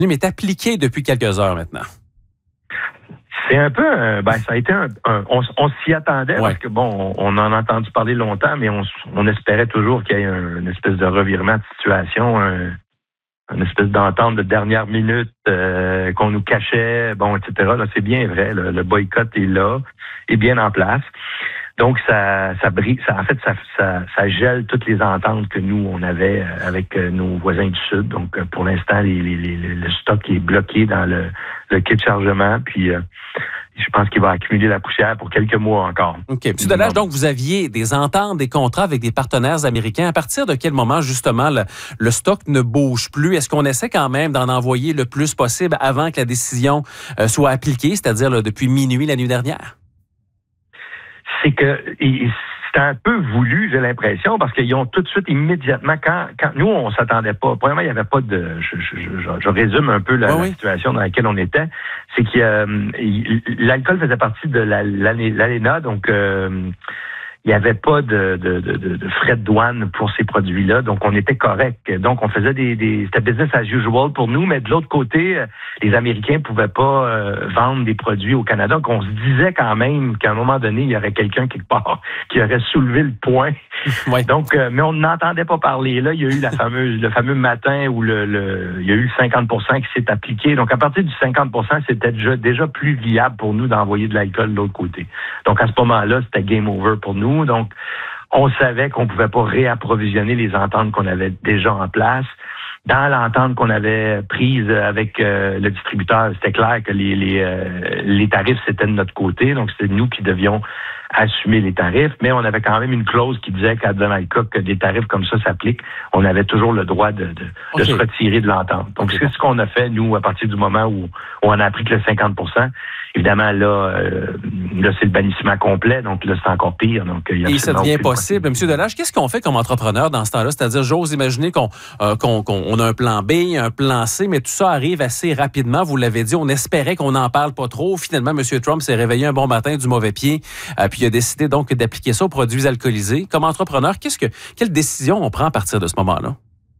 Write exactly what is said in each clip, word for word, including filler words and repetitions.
mais est appliqué depuis quelques heures maintenant. C'est un peu, euh, ben ça a été un, un on, on s'y attendait ouais. parce que bon, on, on en a entendu parler longtemps, mais on, on espérait toujours qu'il y ait un, une espèce de revirement de situation, un, une espèce d'entente de dernière minute euh, qu'on nous cachait, bon, et cetera. Là, c'est bien vrai, le, le boycott est là, est bien en place. Donc, ça, ça brille, ça, en fait, ça, ça, ça gèle toutes les ententes que nous, on avait avec nos voisins du Sud. Donc, pour l'instant, les, les, les, le stock est bloqué dans le, le quai de chargement. Puis, euh, je pense qu'il va accumuler la poussière pour quelques mois encore. OK. M. Delage, donc, vous aviez des ententes, des contrats avec des partenaires américains. À partir de quel moment, justement, le, le stock ne bouge plus? Est-ce qu'on essaie quand même d'en envoyer le plus possible avant que la décision euh, soit appliquée, c'est-à-dire là, depuis minuit la nuit dernière? C'est que c'est un peu voulu, j'ai l'impression, parce qu'ils ont tout de suite, immédiatement, quand, quand nous, on s'attendait pas. Premièrement, il n'y avait pas de... Je, je, je, je résume un peu la, oui, la situation dans laquelle on était. C'est que euh, l'alcool faisait partie de la, l'ALENA, donc... Euh, il n'y avait pas de, de, de, de frais de douane pour ces produits-là, donc on était correct. Donc on faisait des, des c'était business as usual pour nous, mais de l'autre côté, les Américains pouvaient pas euh, vendre des produits au Canada. Donc on se disait quand même qu'à un moment donné, il y aurait quelqu'un quelque part qui aurait soulevé le point. Ouais. Donc, euh, mais on n'entendait pas parler. Là, il y a eu la fameuse, le fameux matin où le, le, il y a eu le cinquante pour cent qui s'est appliqué. Donc à partir du cinquante pour cent, c'était déjà, déjà plus viable pour nous d'envoyer de l'alcool de l'autre côté. Donc à ce moment-là, c'était game over pour nous. Donc, on savait qu'on ne pouvait pas réapprovisionner les ententes qu'on avait déjà en place. Dans l'entente qu'on avait prise avec euh, le distributeur, c'était clair que les, les, euh, les tarifs, c'était de notre côté. Donc, c'était nous qui devions assumer les tarifs, mais on avait quand même une clause qui disait qu'à dans le cas que des tarifs comme ça s'appliquent, on avait toujours le droit de, de, okay. de se retirer de l'entente. Donc, okay. c'est ce qu'on a fait, nous, à partir du moment où, où on a appris que le cinquante pour cent. Évidemment, là, euh, là c'est le bannissement complet, donc là, c'est encore pire. Donc, il y a Et ça devient possible. M. Delage, qu'est-ce qu'on fait comme entrepreneur dans ce temps-là? C'est-à-dire, j'ose imaginer qu'on, euh, qu'on, qu'on a un plan B, un plan C, mais tout ça arrive assez rapidement. Vous l'avez dit, on espérait qu'on n'en parle pas trop. Finalement, M. Trump s'est réveillé un bon matin du mauvais pied, euh, puis il a décidé donc d'appliquer ça aux produits alcoolisés. Comme entrepreneur, qu'est-ce que, quelle décision on prend à partir de ce moment-là?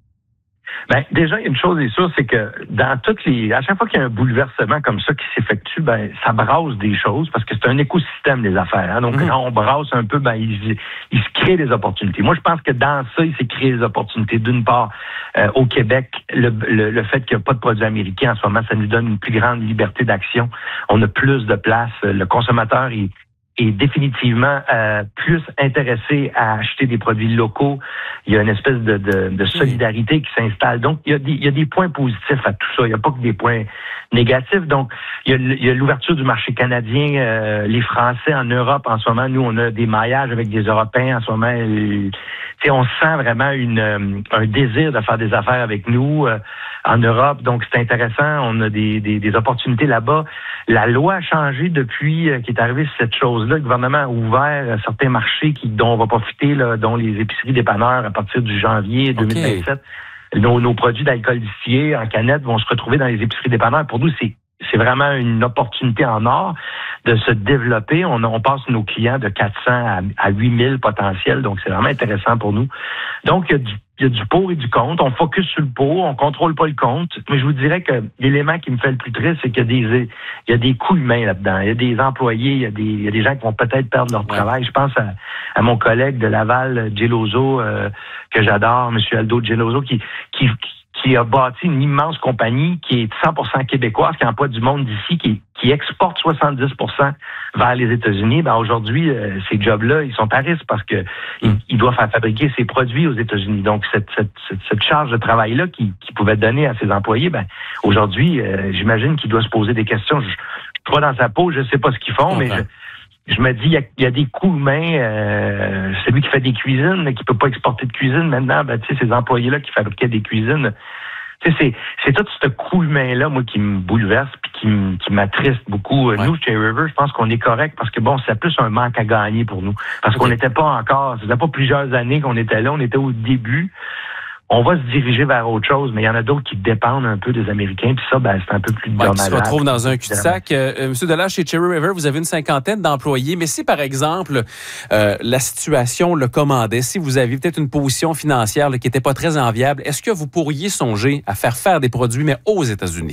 Ben, déjà, une chose est sûre, c'est que dans toutes les, à chaque fois qu'il y a un bouleversement comme ça qui s'effectue, ben, ça brasse des choses parce que c'est un écosystème, les affaires. Hein? Donc, mmh. quand on brasse un peu, ben, il, il se crée des opportunités. Moi, je pense que dans ça, il s'est créé des opportunités. D'une part, euh, au Québec, le, le, le fait qu'il n'y a pas de produits américains en ce moment, ça nous donne une plus grande liberté d'action. On a plus de place. Le consommateur, il est définitivement euh, plus intéressé à acheter des produits locaux. Il y a une espèce de, de, de solidarité qui s'installe. Donc, il y, a des, il y a des points positifs à tout ça. Il n'y a pas que des points négatifs. Donc, il y a, il y a l'ouverture du marché canadien. Euh, les Français en Europe, en ce moment, nous, on a des maillages avec des Européens en ce moment. Et, on sent vraiment une, un désir de faire des affaires avec nous euh, en Europe. Donc, c'est intéressant. On a des, des, des opportunités là-bas. La loi a changé depuis euh, qu'il est arrivé cette chose-là. Le gouvernement a ouvert certains marchés qui, dont on va profiter, là, dont les épiceries dépanneurs à partir du janvier deux mille vingt-sept. Okay. Nos, nos produits d'alcool distillé en canette vont se retrouver dans les épiceries dépanneurs. Pour nous, c'est C'est vraiment une opportunité en or de se développer. On, on passe nos clients de quatre cents à, à huit mille potentiels, donc c'est vraiment intéressant pour nous. Donc, il y a du, il y a du pour et du contre. On focus sur le pour, on contrôle pas le contre. Mais je vous dirais que l'élément qui me fait le plus triste, c'est qu'il y a des, il y a des coûts humains là-dedans. Il y a des employés, il y a des, il y a des gens qui vont peut-être perdre leur ouais. travail. Je pense à, à mon collègue de Laval, Geloso, euh, que j'adore, M. Aldo Geloso, qui, qui, qui a bâti une immense compagnie qui est cent pour cent québécoise, qui emploie du monde d'ici, qui, qui exporte soixante-dix pour cent vers les États-Unis. Ben aujourd'hui, euh, ces jobs-là, ils sont à risque parce que mm. il, il doit faire fabriquer ses produits aux États-Unis. Donc, cette, cette, cette, cette charge de travail-là qu'il qui pouvait donner à ses employés, ben aujourd'hui, euh, j'imagine qu'il doit se poser des questions. Je, je suis pas dans sa peau, je sais pas ce qu'ils font, okay. mais je, Je me dis, il y a, il y a des coûts humains. Euh, celui qui fait des cuisines, mais qui peut pas exporter de cuisine maintenant, ben, tu sais, ces employés-là qui fabriquaient des cuisines, tu sais, c'est, c'est tout ce coût humain-là, moi, qui me bouleverse puis qui, m- qui m'attriste beaucoup. Ouais. Nous, chez River, je pense qu'on est correct parce que, bon, c'est plus un manque à gagner pour nous. Parce okay. qu'on n'était pas encore, ça faisait pas plusieurs années qu'on était là, on était au début. On va se diriger vers autre chose, mais il y en a d'autres qui dépendent un peu des Américains, puis ça, ben, c'est un peu plus dommageable. Ouais, qui se retrouvent dans un cul-de-sac. Euh, Monsieur Delage, chez Cherry River, vous avez une cinquantaine d'employés, mais si, par exemple, euh, la situation le commandait, si vous aviez peut-être une position financière là, qui n'était pas très enviable, est-ce que vous pourriez songer à faire faire des produits, mais aux États-Unis?